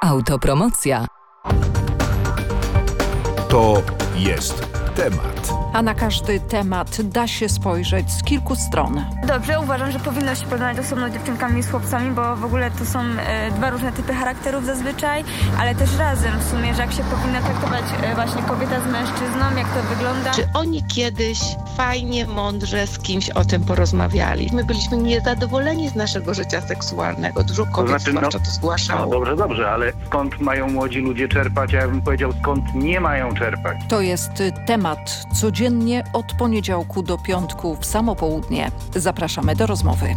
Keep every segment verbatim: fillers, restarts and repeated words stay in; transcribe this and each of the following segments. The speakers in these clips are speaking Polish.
Autopromocja. To jest temat. A na każdy temat da się spojrzeć z kilku stron. Dobrze, uważam, że powinno się porównać osobno dziewczynkami i z chłopcami, bo w ogóle to są e, dwa różne typy charakterów zazwyczaj, ale też razem w sumie, że jak się powinna traktować e, właśnie kobieta z mężczyzną, jak to wygląda. Czy oni kiedyś fajnie, mądrze z kimś o tym porozmawiali? My byliśmy niezadowoleni z naszego życia seksualnego. Dużo kobiet to znaczy, zwłaszcza no, to zgłaszało. No dobrze, dobrze, ale skąd mają młodzi ludzie czerpać? Ja bym powiedział, skąd nie mają czerpać. To jest temat codziennie od poniedziałku do piątku w samo południe. Zapraszamy do rozmowy.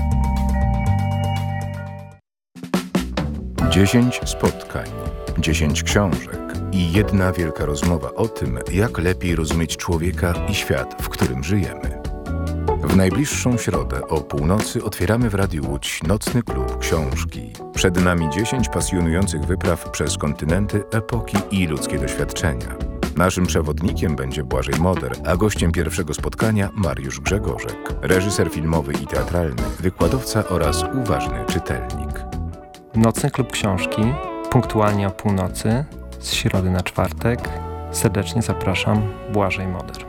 Dziesięć spotkań, dziesięć książek i jedna wielka rozmowa o tym, jak lepiej rozumieć człowieka i świat, w którym żyjemy. W najbliższą środę o północy otwieramy w Radiu Łódź nocny klub książki. Przed nami dziesięć pasjonujących wypraw przez kontynenty, epoki i ludzkie doświadczenia. Naszym przewodnikiem będzie Błażej Moder, a gościem pierwszego spotkania Mariusz Grzegorzek, reżyser filmowy i teatralny, wykładowca oraz uważny czytelnik. Nocny klub książki, punktualnie o północy, z środy na czwartek. Serdecznie zapraszam, Błażej Moder.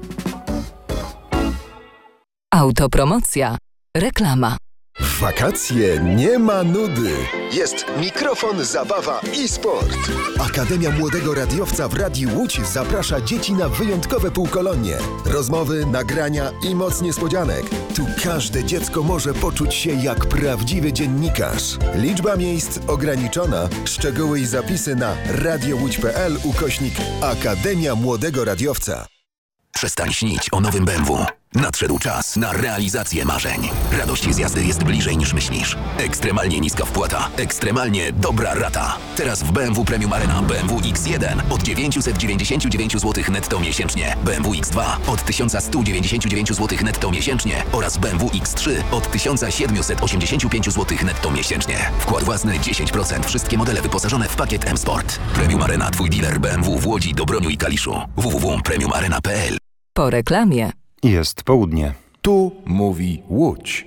Autopromocja. Reklama. W wakacje nie ma nudy. Jest mikrofon, zabawa i sport. Akademia Młodego Radiowca w Radiu Łódź zaprasza dzieci na wyjątkowe półkolonie. Rozmowy, nagrania i moc niespodzianek. Tu każde dziecko może poczuć się jak prawdziwy dziennikarz. Liczba miejsc ograniczona. Szczegóły i zapisy na radiołódź kropka p l ukośnik Akademia Młodego Radiowca. Przestań śnić o nowym B M W. Nadszedł czas na realizację marzeń. Radość z jazdy jest bliżej niż myślisz. Ekstremalnie niska wpłata, ekstremalnie dobra rata. Teraz w B M W Premium Arena B M W X jeden od dziewięćset dziewięćdziesiąt dziewięć złotych netto miesięcznie, B M W X dwa od tysiąc sto dziewięćdziesiąt dziewięć złotych netto miesięcznie oraz B M W X trzy od tysiąc siedemset osiemdziesiąt pięć złotych netto miesięcznie. Wkład własny dziesięć procent. Wszystkie modele wyposażone w pakiet M-Sport. Premium Arena, twój dealer B M W w Łodzi, Dobroniu i Kaliszu. w w w kropka premium arena kropka p l. Po reklamie. Jest południe. Tu mówi Łódź.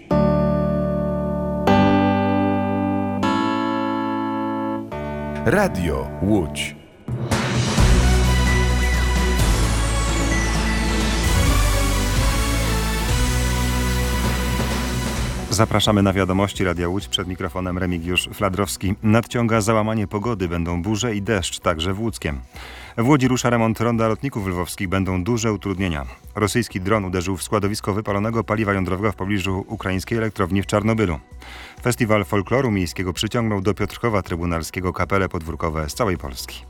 Radio Łódź. Zapraszamy na wiadomości Radia Łódź. Przed mikrofonem Remigiusz Fladrowski. Nadciąga załamanie pogody. Będą burze i deszcz, także w Łódzkiem. W Łodzi rusza remont ronda lotników lwowskich. Będą duże utrudnienia. Rosyjski dron uderzył w składowisko wypalonego paliwa jądrowego w pobliżu ukraińskiej elektrowni w Czarnobylu. Festiwal folkloru miejskiego przyciągnął do Piotrkowa Trybunalskiego kapele podwórkowe z całej Polski.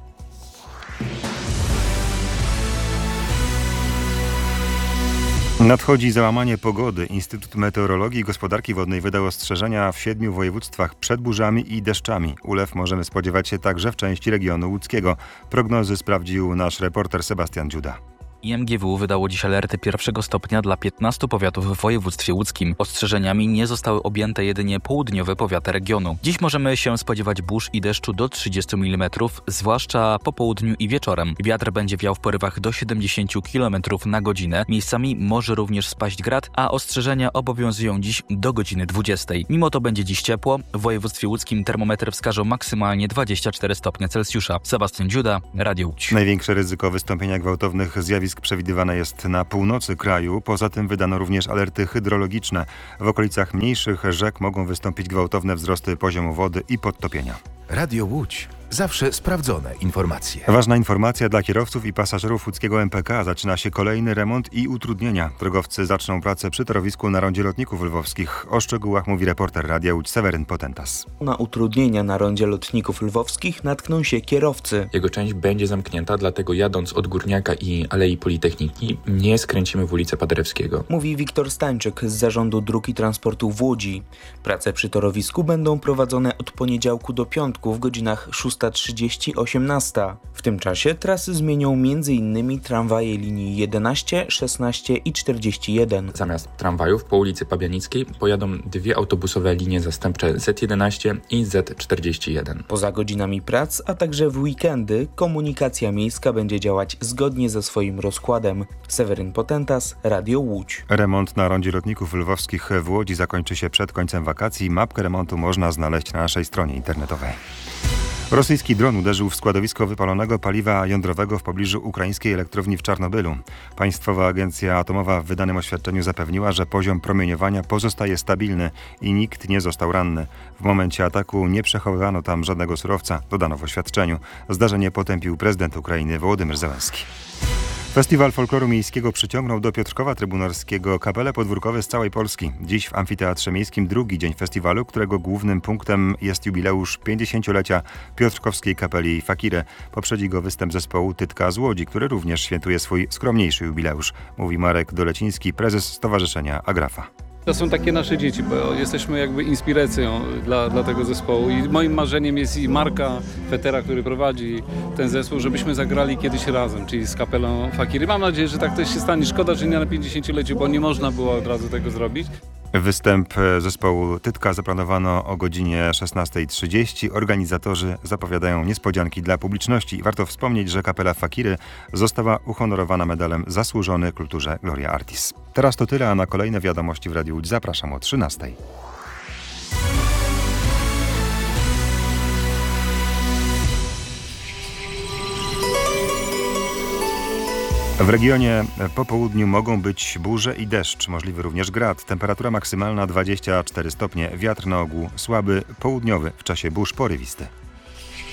Nadchodzi załamanie pogody. Instytut Meteorologii i Gospodarki Wodnej wydał ostrzeżenia w siedmiu województwach przed burzami i deszczami. Ulew możemy spodziewać się także w części regionu łódzkiego. Prognozy sprawdził nasz reporter Sebastian Dziuda. I M G W wydało dziś alerty pierwszego stopnia dla piętnastu powiatów w województwie łódzkim. Ostrzeżeniami nie zostały objęte jedynie południowe powiaty regionu. Dziś możemy się spodziewać burz i deszczu do trzydziestu milimetrów, zwłaszcza po południu i wieczorem. Wiatr będzie wiał w porywach do siedemdziesięciu kilometrów na godzinę. Miejscami może również spaść grad, a ostrzeżenia obowiązują dziś do godziny dwudziestej. Mimo to będzie dziś ciepło. W województwie łódzkim termometry wskażą maksymalnie dwadzieścia cztery stopnie Celsjusza. Sebastian Dziuda, Radio Łódź. Największe ryzyko wystąpienia gwałtownych zjawisk przewidywane jest na północy kraju. Poza tym wydano również alerty hydrologiczne. W okolicach mniejszych rzek mogą wystąpić gwałtowne wzrosty poziomu wody i podtopienia. Radio Łódź. Zawsze sprawdzone informacje. Ważna informacja dla kierowców i pasażerów łódzkiego M P K. Zaczyna się kolejny remont i utrudnienia. Drogowcy zaczną pracę przy torowisku na rondzie lotników lwowskich. O szczegółach mówi reporter Radia Łódź Seweryn Potentas. Na utrudnienia na rondzie lotników lwowskich natkną się kierowcy. Jego część będzie zamknięta, dlatego jadąc od Górniaka i Alei Politechniki nie skręcimy w ulicę Paderewskiego. Mówi Wiktor Stańczyk z Zarządu Dróg i Transportu w Łodzi. Prace przy torowisku będą prowadzone od poniedziałku do piątku w godzinach szósta szósta trzydzieści - osiemnasta. W tym czasie trasy zmienią między innymi tramwaje linii jedenaście, szesnaście i czterdzieści jeden. Zamiast tramwajów po ulicy Pabianickiej pojadą dwie autobusowe linie zastępcze Z jedenaście i Z czterdzieści jeden. Poza godzinami prac, a także w weekendy komunikacja miejska będzie działać zgodnie ze swoim rozkładem. Seweryn Potentas, Radio Łódź. Remont na rondzie lotników lwowskich w Łodzi zakończy się przed końcem wakacji. Mapkę remontu można znaleźć na naszej stronie internetowej. Rosyjski dron uderzył w składowisko wypalonego paliwa jądrowego w pobliżu ukraińskiej elektrowni w Czarnobylu. Państwowa Agencja Atomowa w wydanym oświadczeniu zapewniła, że poziom promieniowania pozostaje stabilny i nikt nie został ranny. W momencie ataku nie przechowywano tam żadnego surowca, dodano w oświadczeniu. Zdarzenie potępił prezydent Ukrainy Wołodymyr Zełenski. Festiwal folkloru miejskiego przyciągnął do Piotrkowa Trybunalskiego kapele podwórkowe z całej Polski. Dziś w Amfiteatrze Miejskim drugi dzień festiwalu, którego głównym punktem jest jubileusz pięćdziesięciolecia Piotrkowskiej Kapeli Fakiry. Poprzedzi go występ zespołu Tytka z Łodzi, który również świętuje swój skromniejszy jubileusz, mówi Marek Doleciński, prezes Stowarzyszenia Agrafa. To są takie nasze dzieci, bo jesteśmy jakby inspiracją dla, dla tego zespołu i moim marzeniem jest i Marka Fetera, który prowadzi ten zespół, żebyśmy zagrali kiedyś razem, czyli z kapelą Fakiry. Mam nadzieję, że tak też się stanie. Szkoda, że nie na pięćdziesięcioleciu, bo nie można było od razu tego zrobić. Występ zespołu Tytka zaplanowano o godzinie szesnasta trzydzieści. Organizatorzy zapowiadają niespodzianki dla publiczności. Warto wspomnieć, że kapela Fakiry została uhonorowana medalem Zasłużony Kulturze Gloria Artis. Teraz to tyle, a na kolejne wiadomości w Radiu Łódź zapraszam o trzynastej. W regionie po południu mogą być burze i deszcz, możliwy również grad. Temperatura maksymalna dwadzieścia cztery stopnie, wiatr na ogół słaby, południowy, w czasie burz porywisty.